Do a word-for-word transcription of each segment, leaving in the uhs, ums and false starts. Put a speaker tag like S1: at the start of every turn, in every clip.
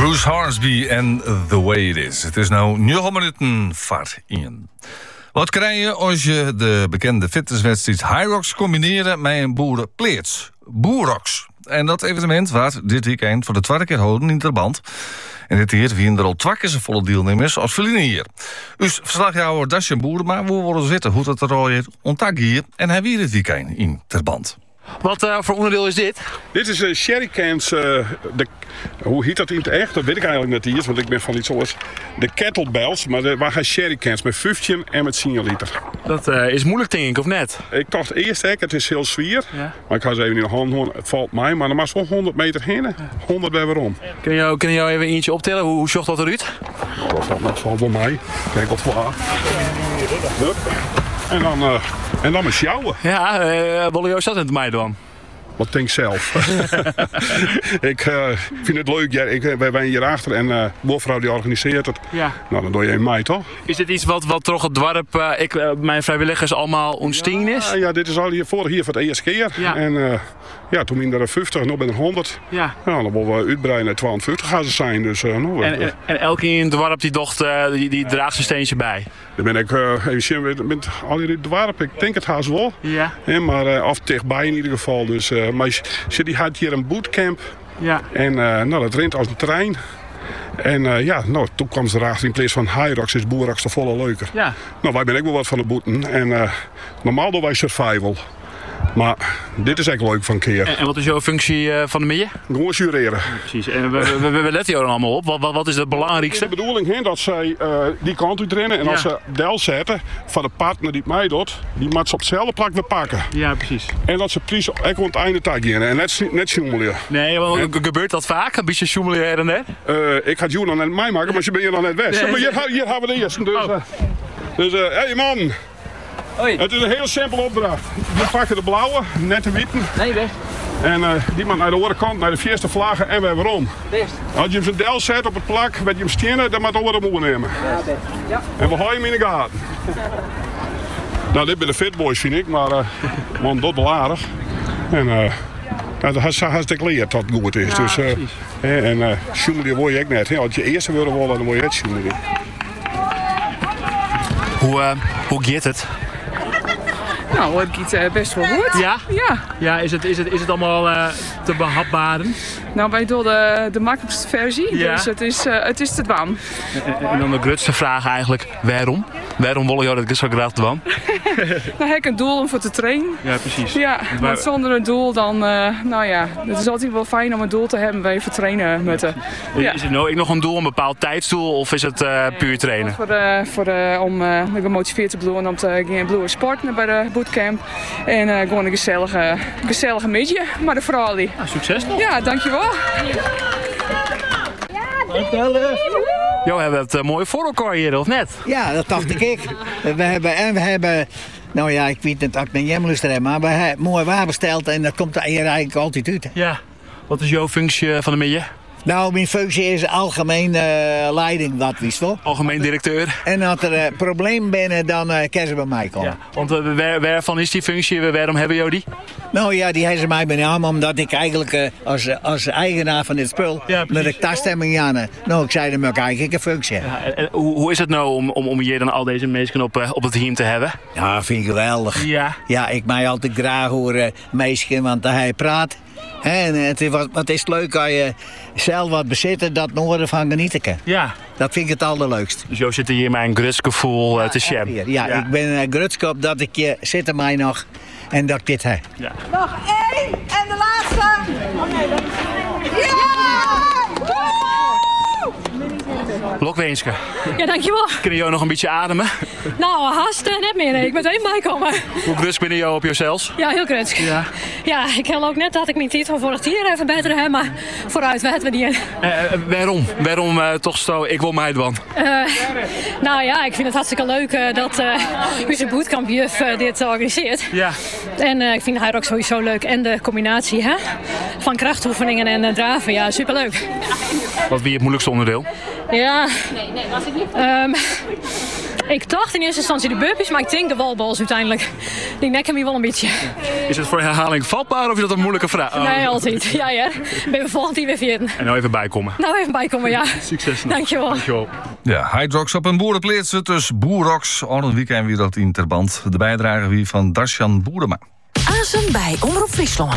S1: Bruce Hornsby en The Way It Is. Het is nou negen minuten voor één. Wat krijg je als je de bekende fitnesswedstrijd Hyrox combineert met een boerenpleats? Boerox. En dat evenement wordt dit weekend voor de tweede keer houden in Terband. En dit keer winnen er al twee keer volle deelnemers als verliezen hier. Dus verslagjouwer Dasje Boerema, we worden zitten hoe dat er al je onttak hier. En hij weer dit weekend in Terband.
S2: Wat uh, voor onderdeel is dit?
S3: Dit is uh, sherrycans, uh, de, hoe heet dat in het echt? Dat weet ik eigenlijk niet eens, want ik ben van iets anders. De kettlebells, maar de, waar gaan sherrycans met vijftien en met tien liter.
S2: Dat uh, is moeilijk denk ik, of net?
S3: Ik dacht eerst, hè, het is heel zwier,
S2: ja.
S3: Maar ik ga ze even in de hand houden. Het valt mij, maar dan was wel honderd meter heen, honderd bij waarom.
S2: Kun je jou, kun je jou even eentje optellen? Hoe, hoe zocht dat eruit?
S3: Nou, dat valt, dat valt bij mij. Kijk wat voor. En dan, uh, en dan met sjouwen.
S2: Ja, uh, Bolle Joost, dat in het mij dan.
S3: Wat denk ik zelf? ik uh, vind het leuk. Ja, ik, wij zijn hierachter en uh, de boervrouw die organiseert het.
S2: Ja.
S3: Nou, dan doe je in mei toch?
S2: Is dit iets wat, wat toch het dorp, uh, ik, uh, mijn vrijwilligers allemaal ontstaan is?
S3: Ja, ja, dit is al hier vorig hier voor de eerste keer.
S2: Ja.
S3: En uh, ja, toen ben er vijftig, nu ben er honderd.
S2: Ja.
S3: Nou, dan willen we uitbreiden naar tweeënvijftig gaan ze zijn. Dus, uh, nou,
S2: en, en, en elke in het dorp die, docht, uh, die, die draagt zijn steentje bij?
S3: Dan ben ik uh, even zien, met al die dorp, ik denk het haast wel.
S2: Ja.
S3: Ja, maar uh, af dichtbij in ieder geval. Dus, uh, maar ze die had hier een bootcamp.
S2: Ja.
S3: En uh, nou, dat rent als een trein. En uh, ja, nou, toen kwam ze erachter in plaats van Hyrox is Boerox de volle leuker.
S2: Ja.
S3: Nou, wij ben ook wel wat van de boeten. En uh, normaal doen wij survival. Maar dit is echt leuk van een keer.
S2: En, en wat is jouw functie uh, van de midden?
S3: Gewoon jureren.
S2: Ja, precies. En we, we, we, we letten jou er allemaal op. Wat, wat, wat is het belangrijkste?
S3: De bedoeling is dat zij uh, die kant uit rennen. En ja. Als ze del zetten van de partner die het mij doet, die moet ze op hetzelfde plak weer pakken.
S2: Ja, precies.
S3: En dat ze precies echt aan het einde tag gaan. En net, net sjoemelen.
S2: Nee, want en, gebeurt dat vaak? Een beetje sjoemelen her en der?
S3: Uh, ik ga het jou nog net mij maken, maar je bent hier nog net weg. Nee. Maar hier, hier hebben we de eerste. Dus, uh,
S2: oh.
S3: dus uh, hey man.
S2: Hoi.
S3: Het is een heel simpele opdracht. We pakken de blauwe, net de witte.
S2: Nee, best.
S3: En uh, die moet naar de andere kant, naar de eerste vlaggen en weer waarom.
S2: Best.
S3: Als je hem zijn del zet op het plak, met je hem stenen, dan moet je over de moe nemen.
S2: Ja, best. Ja.
S3: En we houden hem in de gaten. Nou, dit zijn de fitboys vind ik, maar uh, man, dat wel aardig. En uh, nou, dat has, has ik geleerd dat het goed is.
S2: Ja,
S3: dus, uh, en uh, sjoemelen word je ook net. Hè. Als je eerste wil worden, dan word je het sjoemelen.
S2: Hoe, uh, hoe gaat het?
S4: Nou, het gaat uh, best wel goed.
S2: Ja?
S4: Ja.
S2: Ja, is het, is het, is het allemaal uh, te behapbaren?
S4: Nou, wij doen de, de makkelijkste versie,
S2: ja.
S4: Dus het is, uh, het is te dwan.
S2: En, en dan de grootste vraag eigenlijk, waarom? Waarom willen jullie dat zo graag te dwan?
S4: Nou, heb ik een doel om voor te trainen.
S2: Ja, precies.
S4: Ja, want maar... zonder een doel dan, uh, nou ja, het is altijd wel fijn om een doel te hebben waar je voor trainen moeten.
S2: Ja. Is er nou nog een doel, een bepaald tijdsdoel of is het uh, puur trainen?
S4: Voor de, voor de, om uh, gemotiveerd te blijven om te gaan blijven sporten bij de bootcamp. En uh, gewoon een gezellige, gezellige midje, maar de vooral die.
S2: Ah, succes nog.
S4: Ja, dankjewel.
S2: Jo, we hebben het uh, mooi voor elkaar hier, of net?
S5: Ja, dat dacht ik. We hebben, en we hebben, nou ja, ik weet niet of ik mijn jemluster heb, maar we hebben mooi waar besteld en dat komt er hier eigenlijk altijd uit. Hè.
S2: Ja, wat is jouw functie van de midden?
S5: Nou, mijn functie is algemeen uh, leiding, wat wist wel.
S2: Algemeen directeur.
S5: En als er uh, problemen binnen, dan uh, kunnen ze bij mij komen.
S2: Ja, want uh, waar, waarvan is die functie? Waarom hebben jullie die?
S5: Nou ja, die hebben ze mij benoemd omdat ik eigenlijk uh, als, als eigenaar van dit spul,
S2: ja,
S5: met de taststemming aan. Nou, ik zei hem ook eigenlijk een functie.
S2: Ja, en, en, hoe, hoe is het nou om, om, om hier dan al deze mensen op, uh, op het team te hebben?
S5: Ja, vind ik geweldig.
S2: Ja.
S5: Ja, ik mij altijd graag horen mensen, want hij praat. En het is, wat, wat is het leuk als je zelf wat bezit dat nog ervan genieten kan.
S2: Ja.
S5: Dat vind ik het allerleukst.
S2: Dus Jo zit hier mijn grutske-gevoel uh, te sham.
S5: Ja, ja, ik ben uh, grutske op dat ik je zit er mij nog en dat ik dit heb.
S2: Ja.
S6: Nog één en de laatste. Oh nee, dat is... Ja!
S2: Lokweenske.
S7: Ja, dankjewel.
S2: Kunnen jullie nog een beetje ademen?
S7: Nou, haast uh, net meer. Nee. Ik moet even bijkomen.
S2: Hoe grutsk ben je op jezelf?
S7: Ja, heel grutsk. Ja. Ja, ik heb ook net dat ik mijn titel voor het hier even beter heb, maar vooruit weten we die in.
S2: Uh, waarom? Waarom uh, toch zo, ik wil mij doen?
S7: Uh, nou ja, ik vind het hartstikke leuk uh, dat uh, onze bootcampjuf uh, dit organiseert.
S2: Ja.
S7: En uh, ik vind haar ook sowieso leuk. En de combinatie hè? Van krachtoefeningen en uh, draven, ja, superleuk.
S2: Wat wie het moeilijkste onderdeel?
S7: Ja. Nee, nee, was ik niet. Um, Ik dacht in eerste instantie de burpees, maar ik denk de wallballs uiteindelijk. Die nekken me wel een beetje.
S2: Is het voor herhaling vatbaar of is dat een moeilijke vraag? Oh.
S7: Nee, altijd. Ja, ja. Ben we volgend jaar weer veertien.
S2: En nou even bijkomen.
S7: Nou even bijkomen, ja.
S2: Succes nog.
S7: Dankjewel.
S2: Dankjewel.
S1: Ja, Hydrox op een boerenpleertje, dus Boerox. Al een weekend weer dat in ter band. De bijdrage wie van Darsjan Boerema.
S8: Azen bij Omroep Friesland.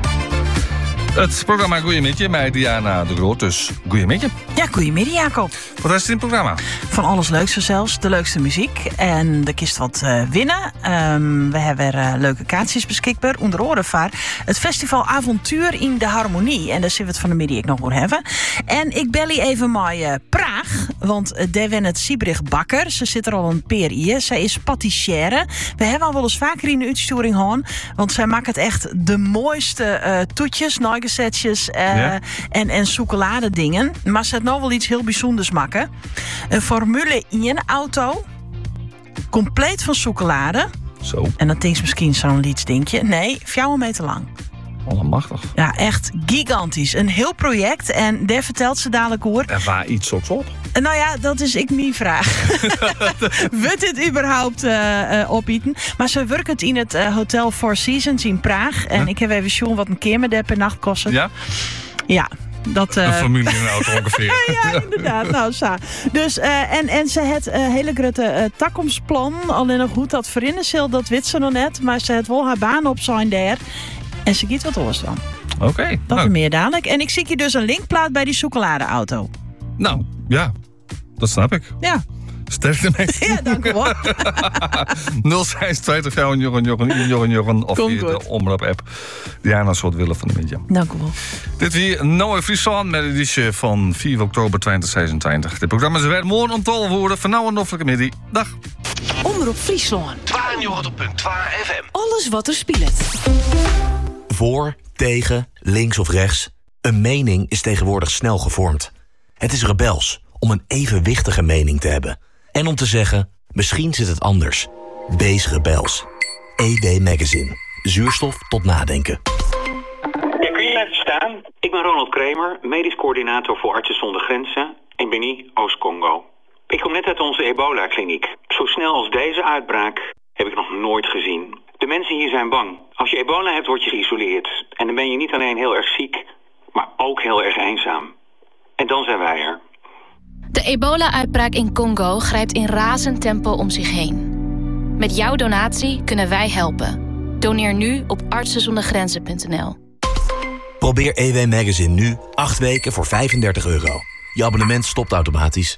S1: Het programma Goeiemiddag met Diana de Groot, dus goeiemiddag.
S8: Ja, goeiemiddag Jacob.
S1: Wat is het in het programma?
S8: Van alles leukste zelfs, de leukste muziek. En de kist wat uh, winnen. Um, we hebben weer uh, leuke kaartjes beschikbaar. Onder andere voor het festival Avontuur in de Harmonie. En daar zullen we het van de middag ik nog voor hebben. En ik bel je even met uh, Praag. Want uh, daar wen het Siebrich Bakker. Ze zit er al een peer in. Zij is patissière. We hebben al wel eens vaker in de uitsturing gehad. Want zij maakt het echt de mooiste uh, toetjes, naagezetjes uh, ja. en, en chocolade dingen. Maar ze heeft nou wel iets heel bijzonders maken. Een Formule één auto. Compleet van chocolade.
S1: Zo.
S8: En dan denk je misschien zo'n lieds, denk je. Nee, vier meter lang.
S1: Allemachtig.
S8: Ja, echt gigantisch. Een heel project. En daar vertelt ze dadelijk hoor.
S1: En waar iets op op?
S8: Nou ja, dat is ik mijn vraag. Wordt dit überhaupt uh, uh, opeten? Maar ze werken het in het uh, Hotel Four Seasons in Praag. En huh? ik heb even zien wat een keer met de per nacht kost.
S1: Ja?
S8: Ja. Dat, uh...
S1: een familie in een auto ongeveer.
S8: Ja, inderdaad. Nou, zo. Dus, uh, en, en ze heeft een uh, hele grote uh, toekomstplan. Alleen nog goed dat verinnen zal, dat weet ze nog net. Maar ze heeft wel haar baan op zijn daar. En ze giet wat oors dan.
S1: Oké. Okay,
S8: dat
S1: nou.
S8: is meer dadelijk. En ik zie je dus een linkplaat bij die chocoladeauto.
S1: Nou, ja. Dat snap ik.
S8: Ja.
S1: Sterkte mee.
S8: Ja, dank u wel.
S1: nul zes tweeëntwintig Jochen Jochen Jochen Jochen of via de omroep-app. Diana soort willen van de media.
S8: Dank u wel.
S1: Dit weer Noah Friesland met de editie van vier oktober tweeduizend zesentwintig. Dit programma is weer morgen om twaalf uur. Van nou een noffelijke middag. Dag.
S8: Omroep Friesland.
S9: tweeënnegentig komma twee F M.
S8: Alles wat er speelt.
S9: Voor, tegen, links of rechts. Een mening is tegenwoordig snel gevormd. Het is rebels om een evenwichtige mening te hebben. En om te zeggen, misschien zit het anders. Wees rebels. E W Magazine. Zuurstof tot nadenken.
S10: Ja, kun je even staan? Ik ben Ronald Kramer, medisch coördinator voor Artsen zonder Grenzen in Beni, Oost-Congo. Ik kom net uit onze ebola-kliniek. Zo snel als deze uitbraak heb ik nog nooit gezien. De mensen hier zijn bang. Als je ebola hebt, word je geïsoleerd. En dan ben je niet alleen heel erg ziek, maar ook heel erg eenzaam. En dan zijn wij er.
S11: De ebola-uitbraak in Congo grijpt in razend tempo om zich heen. Met jouw donatie kunnen wij helpen. Doneer nu op artsen zonder grenzen punt n l.
S9: Probeer E W Magazine nu acht weken voor vijfendertig euro. Je abonnement stopt automatisch.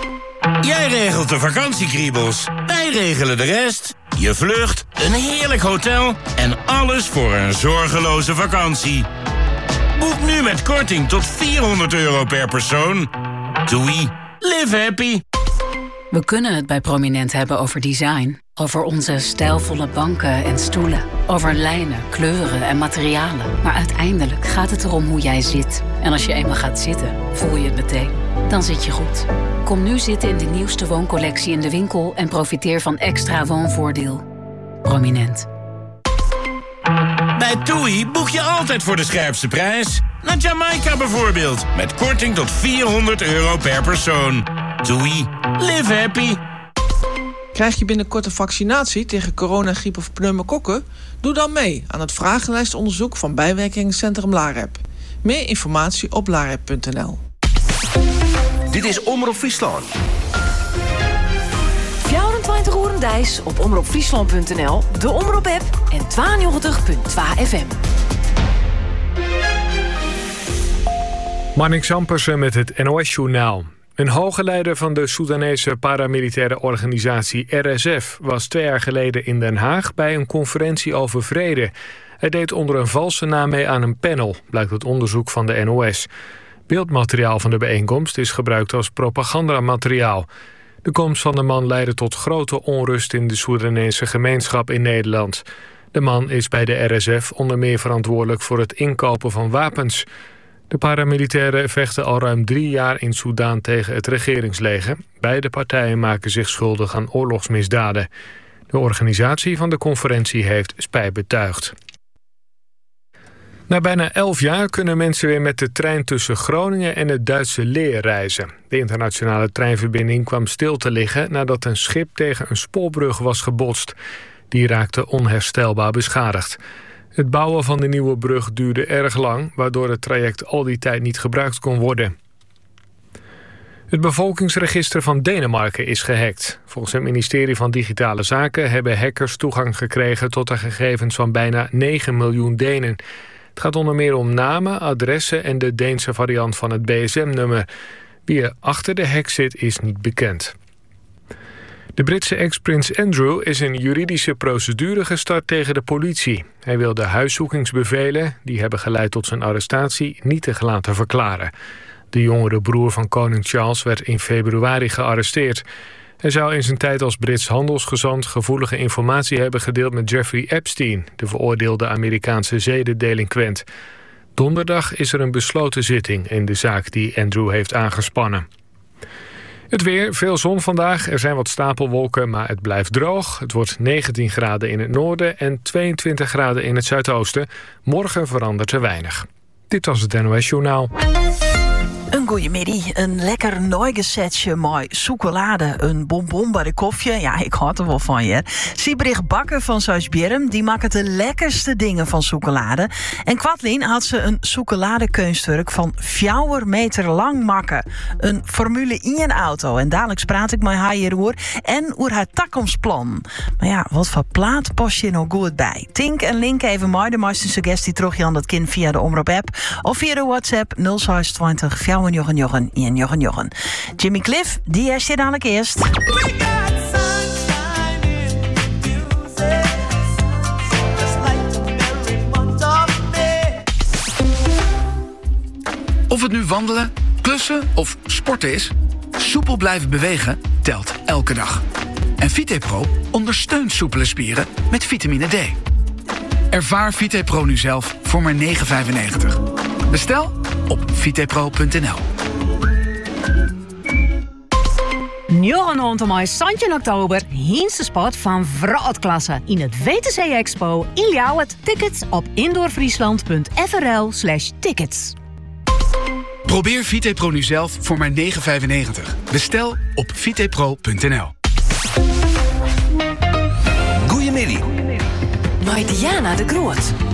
S12: Jij regelt de vakantiekriebels. Wij regelen de rest. Je vlucht, een heerlijk hotel en alles voor een zorgeloze vakantie. Boek nu met korting tot vierhonderd euro per persoon. Doei, live happy.
S13: We kunnen het bij Prominent hebben over design. Over onze stijlvolle banken en stoelen. Over lijnen, kleuren en materialen. Maar uiteindelijk gaat het erom hoe jij zit. En als je eenmaal gaat zitten, voel je het meteen. Dan zit je goed. Kom nu zitten in de nieuwste wooncollectie in de winkel... en profiteer van extra woonvoordeel. Prominent.
S12: Bij TUI boek je altijd voor de scherpste prijs. Naar Jamaica bijvoorbeeld. Met korting tot vierhonderd euro per persoon. TUI, live happy.
S14: Krijg je binnenkort een vaccinatie tegen corona, griep of pneumokokken? Doe dan mee aan het vragenlijstonderzoek van bijwerkingencentrum LAREP. Meer informatie op larep punt n l.
S9: Dit is Omroep Friesland.
S8: vierentwintig uur Dijs op omroep friesland punt n l, de Omroep-app en tweeënnegentig komma twee F M.
S15: Marnix Ampersen met het N O S-journaal. Een hoge leider van de Soedanese paramilitaire organisatie R S F... was twee jaar geleden in Den Haag bij een conferentie over vrede. Hij deed onder een valse naam mee aan een panel, blijkt uit onderzoek van de N O S. Beeldmateriaal van de bijeenkomst is gebruikt als propagandamateriaal. De komst van de man leidde tot grote onrust in de Soedanese gemeenschap in Nederland. De man is bij de R S F onder meer verantwoordelijk voor het inkopen van wapens. De paramilitairen vechten al ruim drie jaar in Soedan tegen het regeringsleger. Beide partijen maken zich schuldig aan oorlogsmisdaden. De organisatie van de conferentie heeft spijt betuigd. Na bijna elf jaar kunnen mensen weer met de trein tussen Groningen en het Duitse Leer reizen. De internationale treinverbinding kwam stil te liggen nadat een schip tegen een spoorbrug was gebotst. Die raakte onherstelbaar beschadigd. Het bouwen van de nieuwe brug duurde erg lang, waardoor het traject al die tijd niet gebruikt kon worden. Het bevolkingsregister van Denemarken is gehackt. Volgens het ministerie van Digitale Zaken hebben hackers toegang gekregen tot de gegevens van bijna negen miljoen Denen. Het gaat onder meer om namen, adressen en de Deense variant van het B S M-nummer. Wie er achter de hack zit is niet bekend. De Britse ex-prins Andrew is een juridische procedure gestart tegen de politie. Hij wil de huiszoekingsbevelen, die hebben geleid tot zijn arrestatie, nietig laten verklaren. De jongere broer van koning Charles werd in februari gearresteerd. Hij zou in zijn tijd als Brits handelsgezant gevoelige informatie hebben gedeeld met Jeffrey Epstein, de veroordeelde Amerikaanse zedendelinquent. Donderdag is er een besloten zitting in de zaak die Andrew heeft aangespannen. Het weer, veel zon vandaag. Er zijn wat stapelwolken, maar het blijft droog. Het wordt negentien graden in het noorden en tweeëntwintig graden in het zuidoosten. Morgen verandert er weinig. Dit was het N O S Journaal.
S8: Een goeiemiddag, een lekker nooigesetje mooi chocolade, een bonbon bij de koffie. Ja, ik houd er wel van je. Siebrich Bakker van Zuid-Bjerm, die maakt de lekkerste dingen van chocolade. En Kwadlien had ze een chocoladekeusturk van vier meter lang makken. Een Formule één auto. En dadelijk praat ik met haar hierover en over haar toekomstplan. Maar ja, wat voor plaat pas je nou goed bij? Tink en link even mooi de meeste suggestie terug je aan dat kind via de Omroep app of via de WhatsApp nul zes twintig vier Jochen Jochen en Jochen Jochen. Jimmy Cliff, die is je dadelijk eerst.
S16: Of het nu wandelen, klussen of sporten is, soepel blijven bewegen telt elke dag. En VitePro ondersteunt soepele spieren met vitamine D. Ervaar VitePro nu zelf voor maar negen vijfennegentig. Bestel op vitepro punt n l.
S17: Njorgenond om Santje oktober, heenste spot van Vraatklasse in het W T C Expo in Ljouwert. Tickets op indoorfriesland punt f r l slash tickets.
S16: Probeer VitePro nu zelf voor maar negen vijfennegentig. Bestel op vitepro punt n l.
S18: Goeiemiddag.
S19: Bij Diana de Groot.